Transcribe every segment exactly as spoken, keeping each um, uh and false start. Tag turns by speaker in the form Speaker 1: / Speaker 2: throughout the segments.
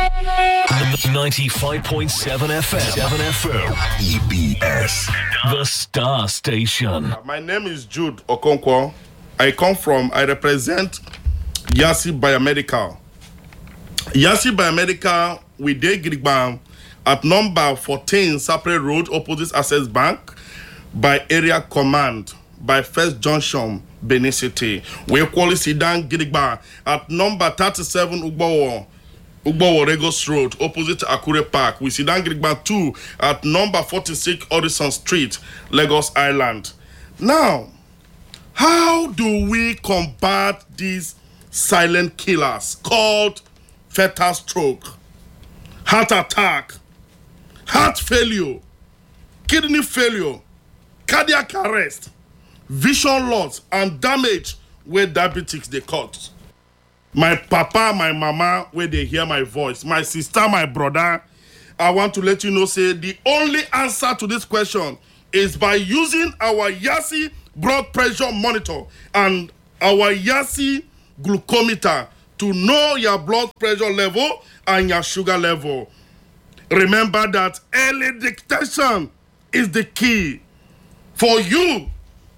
Speaker 1: ninety-five point seven F M. seven F M. E B S. The Star Station.
Speaker 2: My name is Jude Okonkwo. I come from, I represent Yasi Biomedical. Yasi Biomedical, we dey Gidigba at number fourteen Sapre Road, opposite Access Bank, by Area Command, by First Junction, Benin City. We equally sit down Gidigba at number thirty-seven Ugbowo, Ugbowo Regos Road, opposite Akure Park. We sit down Gidigba two at number forty-six Odison Street, Lagos Island. Now, how do we combat these silent killers called fatal stroke, heart attack, heart failure, kidney failure, cardiac arrest, vision loss, and damage where diabetics they cause? My papa, my mama, where they hear my voice, my sister, my brother, I want to let you know, say the only answer to this question is by using our Yasi blood pressure monitor and our Yasi glucometer to know your blood pressure level and your sugar level. Remember that early detection is the key for you,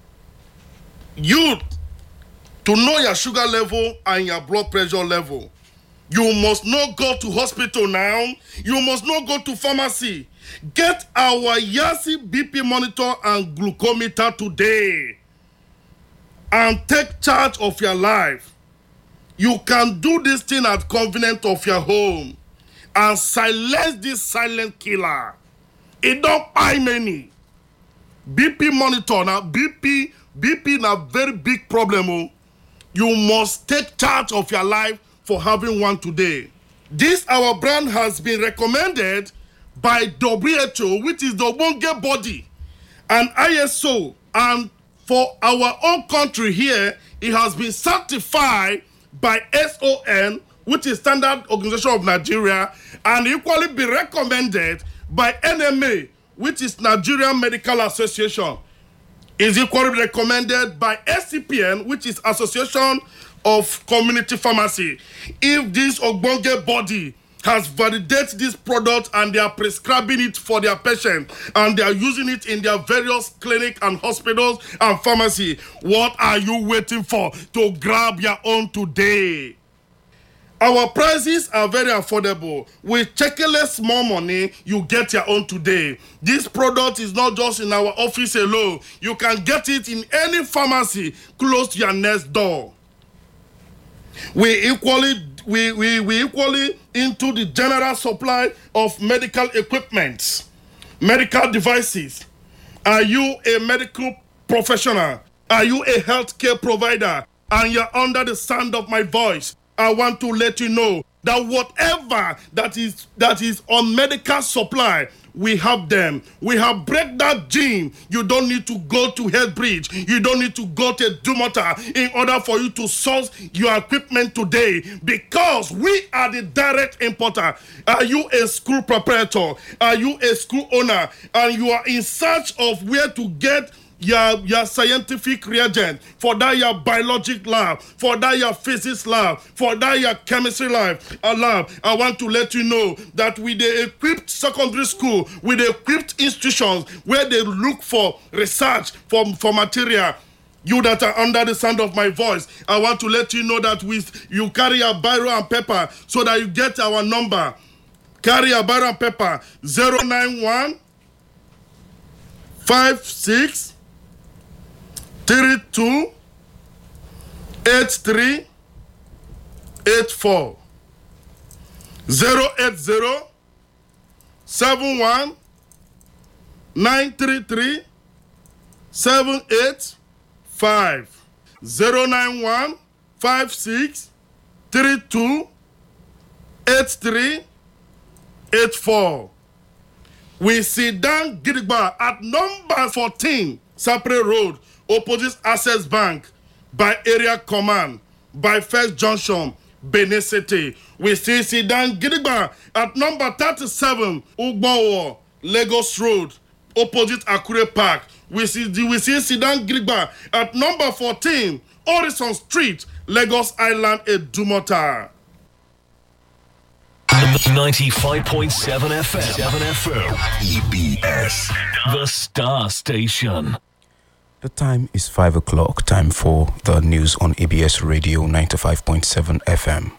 Speaker 2: you to know your sugar level and your blood pressure level. You must not go to hospital now. You must not go to pharmacy. Get our Yasi B P monitor and glucometer today and take charge of your life. You can do this thing at convenience of your home and silence this silent killer. It don't buy many. B P monitor now, B P, B P na very big problem. Oh. You must take charge of your life for having one today. This our brand has been recommended by W H O, which is the Obonge body, and I S O, and for our own country here, it has been certified by S O N, which is Standard Organization of Nigeria, and equally be recommended by N M A, which is Nigerian Medical Association. Is equally recommended by S C P N, which is Association of Community Pharmacy. If this Obonge body has validated this product and they are prescribing it for their patients and they are using it in their various clinics and hospitals and pharmacy, what are you waiting for to grab your own today? Our prices are very affordable. With checkless small money, you get your own today. This product is not just in our office alone. You can get it in any pharmacy close to your next door. We equally we, we, we equally into the general supply of medical equipment, medical devices. Are you a medical professional? Are you a healthcare provider? And you're under the sound of my voice. I want to let you know that whatever that is that is on medical supply, we have them. We have break that gene. You don't need to go to Headbridge. You don't need to go to Dumota in order for you to source your equipment today, because we are the direct importer. Are you a school proprietor? Are you a school owner? And you are in search of where to get your, your scientific reagent, for that your biologic lab, for that your physics lab, for that your chemistry lab, uh, lab. I want to let you know that with the equipped secondary school, with the equipped institutions where they look for research for, for material, you that are under the sound of my voice, I want to let you know that with you carry a biro and paper so that you get our number. Carry a biro and paper zero nine one five six three two eight three eight four zero eight zero seven one nine three three seven eight five zero nine one five six three two eight three eight four. We sit down Gidigba at number fourteen Sapre Road, opposite Access Bank, by Area Command, by First Junction, Benin City. We see Sidan Gidigba at number thirty-seven Ugbowo, Lagos Road, opposite Akure Park. We see we see Sidan Gidigba at number fourteen Odison Street, Lagos Island, Edumota.
Speaker 1: ninety-five point seven F M. seven F M. E B S. The Star Station.
Speaker 3: The time is five o'clock. Time for the news on E B S Radio ninety-five point seven F M.